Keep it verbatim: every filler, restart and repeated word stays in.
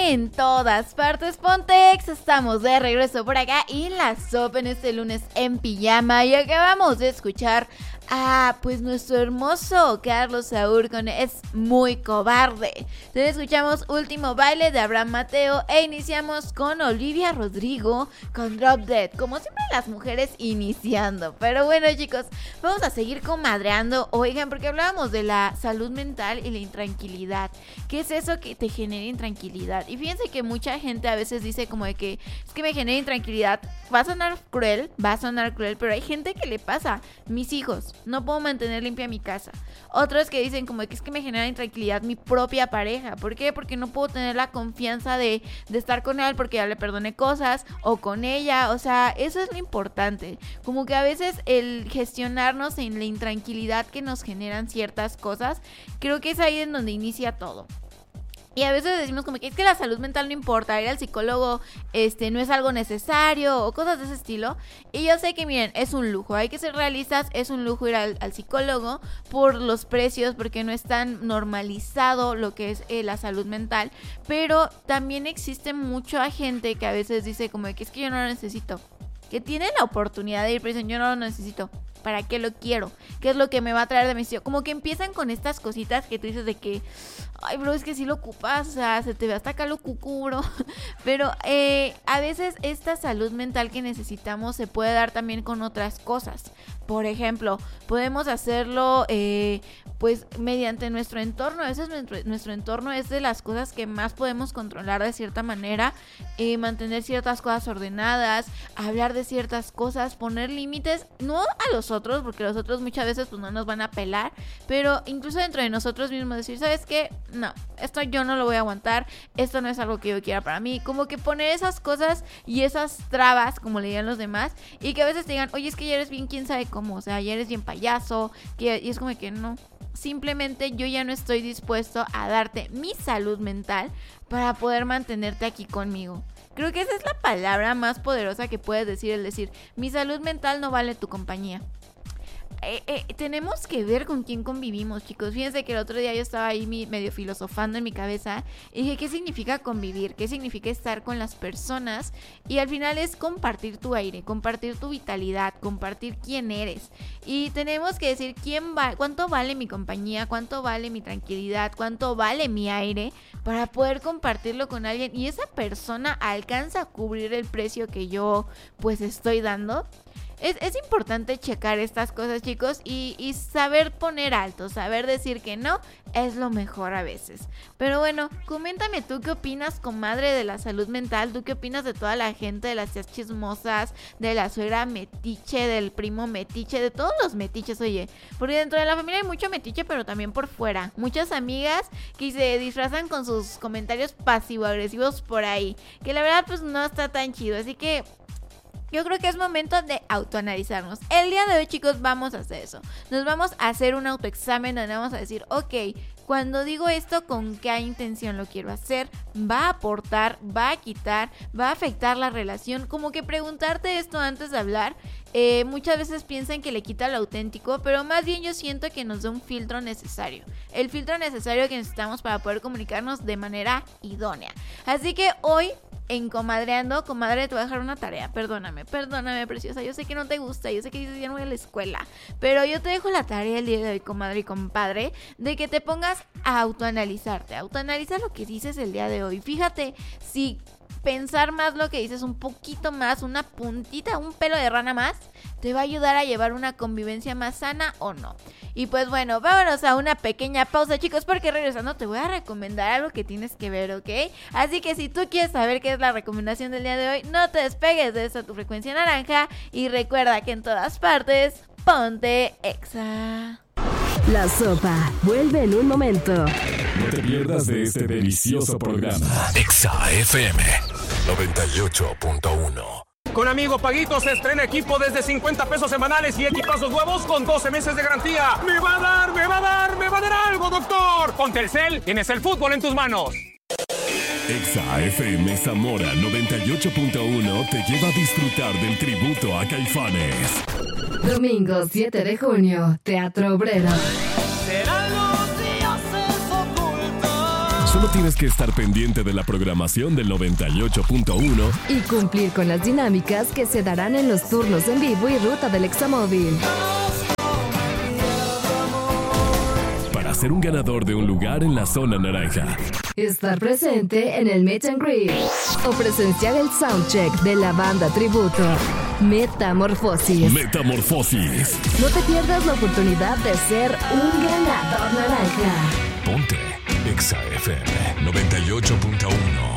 en todas partes Pontex. Estamos de regreso por acá y la sopa en este lunes en pijama. Y acabamos de escuchar a pues nuestro hermoso Carlos Saúl con Es Muy Cobarde. Entonces escuchamos Último Baile de Abraham Mateo e iniciamos con Olivia Rodrigo con Drop Dead. Como siempre las mujeres iniciando. Pero bueno, chicos, vamos a seguir comadreando. Oigan, porque hablábamos de la salud mental y la intranquilidad. ¿Qué es eso que te genera intranquilidad? Y fíjense que mucha gente a veces dice como de que es que me genera intranquilidad. Va a sonar cruel, va a sonar cruel, pero hay gente que le pasa. Mis hijos, no puedo mantener limpia mi casa. Otros que dicen como que es que me genera intranquilidad mi propia pareja. ¿Por qué? Porque no puedo tener la confianza de, de estar con él porque ya le perdoné cosas, o con ella. O sea, eso es lo importante. Como que a veces el gestionarnos en la intranquilidad que nos generan ciertas cosas, creo que es ahí en donde inicia todo. Y a veces decimos como que es que la salud mental no importa, ir al psicólogo este, no es algo necesario o cosas de ese estilo. Y yo sé que miren, es un lujo, hay que ser realistas, es un lujo ir al, al psicólogo por los precios, porque no es tan normalizado lo que es eh, la salud mental. Pero también existe mucha gente que a veces dice como que es que yo no lo necesito, que tiene la oportunidad de ir, pero dicen yo no lo necesito. ¿Para qué lo quiero? ¿Qué es lo que me va a traer de beneficio? Como que empiezan con estas cositas que tú dices de que, ay, bro, es que sí lo ocupas, o sea, se te ve hasta acá lo cucubro. Pero eh, a veces esta salud mental que necesitamos se puede dar también con otras cosas. Por ejemplo, podemos hacerlo eh, pues mediante nuestro entorno. A veces nuestro, nuestro entorno es de las cosas que más podemos controlar de cierta manera. Eh, mantener ciertas cosas ordenadas, hablar de ciertas cosas, poner límites, no a los otros, porque los otros muchas veces pues no nos van a pelar, pero incluso dentro de nosotros mismos decir, ¿sabes qué? No, esto yo no lo voy a aguantar, esto no es algo que yo quiera para mí. Como que poner esas cosas y esas trabas, como le digan los demás, y que a veces te digan, oye, es que ya eres bien quién sabe cómo, o sea, ya eres bien payaso, que, y es como que no, simplemente yo ya no estoy dispuesto a darte mi salud mental para poder mantenerte aquí conmigo. Creo que esa es la palabra más poderosa que puedes decir, el decir, mi salud mental no vale tu compañía. Eh, eh, tenemos que ver con quién convivimos, chicos. Fíjense que el otro día yo estaba ahí medio filosofando en mi cabeza y dije, ¿qué significa convivir? ¿Qué significa estar con las personas? Y al final es compartir tu aire, compartir tu vitalidad, compartir quién eres. Y tenemos que decir quién va, cuánto vale mi compañía, cuánto vale mi tranquilidad, cuánto vale mi aire, para poder compartirlo con alguien y esa persona alcanza a cubrir el precio que yo pues estoy dando. Es, es importante checar estas cosas, chicos, y, y saber poner alto, saber decir que no es lo mejor a veces. Pero bueno, coméntame tú qué opinas, comadre, de la salud mental. ¿Tú qué opinas de toda la gente, de las tías chismosas, de la suegra metiche, del primo metiche, de todos los metiches? Oye, porque dentro de la familia hay mucho metiche, pero también por fuera. Muchas amigas que se disfrazan con sus comentarios pasivo-agresivos por ahí, que la verdad pues no está tan chido, así que yo creo que es momento de autoanalizarnos. El día de hoy, chicos, vamos a hacer eso. Nos vamos a hacer un autoexamen donde vamos a decir, ok, cuando digo esto, ¿con qué intención lo quiero hacer? ¿Va a aportar? ¿Va a quitar? ¿Va a afectar la relación? Como que preguntarte esto antes de hablar. Eh, muchas veces piensan que le quita lo auténtico, pero más bien yo siento que nos da un filtro necesario. El filtro necesario que necesitamos para poder comunicarnos de manera idónea. Así que hoy, en Comadreando, comadre, te voy a dejar una tarea. Perdóname, perdóname, preciosa. Yo sé que no te gusta, yo sé que dices ya no voy a la escuela, pero yo te dejo la tarea el día de hoy, comadre y compadre, de que te pongas a autoanalizarte. Autoanaliza lo que dices el día de hoy. Fíjate si pensar más lo que dices, un poquito más, una puntita, un pelo de rana más, te va a ayudar a llevar una convivencia más sana o no. Y pues bueno, vámonos a una pequeña pausa, chicos, porque regresando te voy a recomendar algo que tienes que ver, ¿ok? Así que si tú quieres saber qué es la recomendación del día de hoy, no te despegues de esta tu frecuencia naranja y recuerda que en todas partes, ponte Exa. La sopa vuelve en un momento. No te pierdas de este delicioso programa. Exa F M noventa y ocho punto uno. Con Amigo Paguito se estrena equipo desde cincuenta pesos semanales y equipazos nuevos con doce meses de garantía. ¡Me va a dar, me va a dar, me va a dar algo, doctor! Con Telcel tienes el fútbol en tus manos. Exa F M Zamora noventa y ocho punto uno te lleva a disfrutar del tributo a Caifanes. Domingo siete de junio, Teatro Obrero. Solo Solo tienes que estar pendiente de la programación del noventa y ocho punto uno y cumplir con las dinámicas que se darán en los turnos en vivo y ruta del Examóvil. Para ser un ganador de un lugar en la zona naranja. Estar presente en el Meet and Greet o presenciar el soundcheck de la banda tributo Metamorfosis. Metamorfosis. No te pierdas la oportunidad de ser un ganador naranja. Ponte Exa F M noventa y ocho punto uno.